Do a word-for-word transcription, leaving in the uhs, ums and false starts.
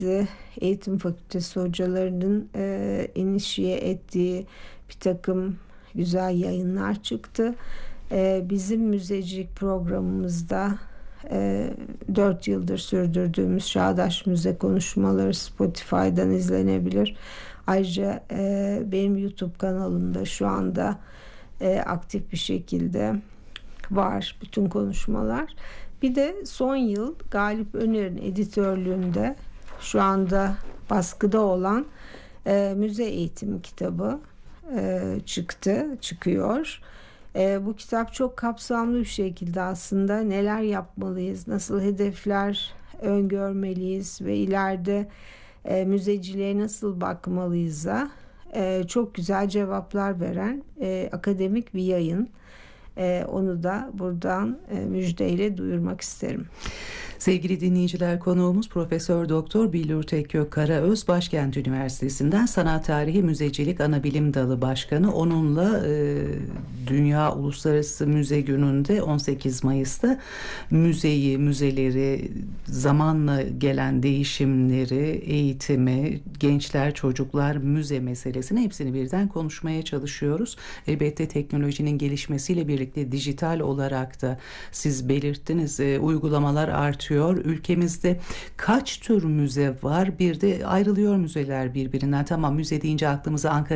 Eğitim Fakültesi hocalarının e, inişiye ettiği bir takım güzel yayınlar çıktı. E, bizim müzecilik programımızda e, dört yıldır sürdürdüğümüz Çağdaş Müze konuşmaları Spotify'dan izlenebilir. Ayrıca e, benim YouTube kanalımda şu anda e, aktif bir şekilde var bütün konuşmalar. Bir de son yıl Galip Öner'in editörlüğünde şu anda baskıda olan e, müze eğitimi kitabı e, çıktı, çıkıyor. E, bu kitap çok kapsamlı bir şekilde aslında neler yapmalıyız, nasıl hedefler öngörmeliyiz ve ileride e, müzeciliğe nasıl bakmalıyız'a e, çok güzel cevaplar veren e, akademik bir yayın. E, onu da buradan e, müjdeyle duyurmak isterim. Sevgili dinleyiciler, konuğumuz Profesör Doktor Billur Tekkök Karaöz, Başkent Üniversitesi'nden Sanat Tarihi Müzecilik Anabilim Dalı Başkanı. Onunla e, Dünya Uluslararası Müze Günü'nde on sekiz Mayıs'ta müzeyi, müzeleri, zamanla gelen değişimleri, eğitimi, gençler, çocuklar, müze meselesini hepsini birden konuşmaya çalışıyoruz. Elbette teknolojinin gelişmesiyle birlikte dijital olarak da siz belirttiniz, e, uygulamalar artıyor. Ülkemizde kaç tür müze var? Bir de ayrılıyor müzeler birbirinden. Tamam, müze deyince aklımıza Ankara